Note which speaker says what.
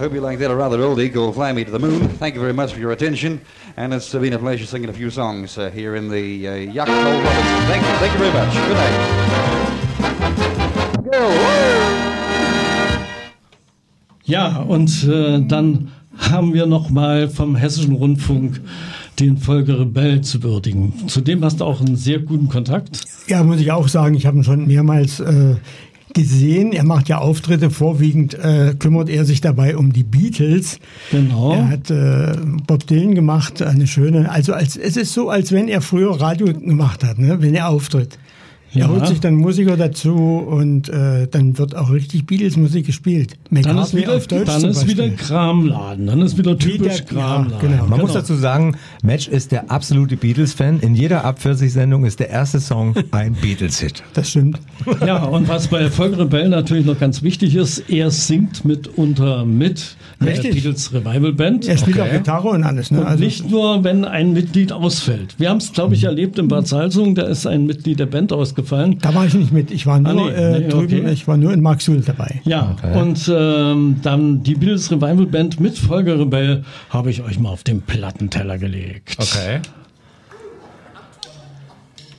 Speaker 1: hope you like that, a rather oldie called Fly Me to the Moon. Thank you very much for your attention. And it's been a pleasure singing a few songs here in the Yacht Called Robinson. Thank you very much. Good night. Go.
Speaker 2: Ja, und dann haben wir nochmal vom Hessischen Rundfunk den Volker Rebell zu würdigen. Zudem hast du auch einen sehr guten Kontakt.
Speaker 3: Ja, muss ich auch sagen, ich habe ihn schon mehrmals gesehen. Er macht ja Auftritte, vorwiegend kümmert er sich dabei um die Beatles.
Speaker 2: Genau.
Speaker 3: Er hat Bob Dylan gemacht, eine schöne, also es ist so, als wenn er früher Radio gemacht hat, ne, wenn er auftritt. Er holt sich dann Musiker dazu und dann wird auch richtig Beatles-Musik gespielt.
Speaker 2: Dann ist wieder Kramladen, dann ist wieder typisch Kramladen.
Speaker 3: Ja, genau.
Speaker 4: Man muss dazu sagen, Match ist der absolute Beatles-Fan. In jeder Ab 40-Sendung ist der erste Song ein Beatles-Hit.
Speaker 3: Das stimmt.
Speaker 2: Ja, und was bei Volker Rebell natürlich noch ganz wichtig ist, er singt mitunter mit der Beatles Revival Band.
Speaker 3: Er spielt auch Gitarre und alles. Ne?
Speaker 2: Und nicht nur, wenn ein Mitglied ausfällt. Wir haben es, glaube ich, erlebt in Bad Salzung, da ist ein Mitglied der Band ausgefallen.
Speaker 3: Da war ich nicht mit. Ich war nur drüben. Ich war nur in Marxuhl dabei.
Speaker 2: Ja, und dann die Beatles Revival Band mit Volker Rebell habe ich euch mal auf den Plattenteller gelegt.
Speaker 4: Okay.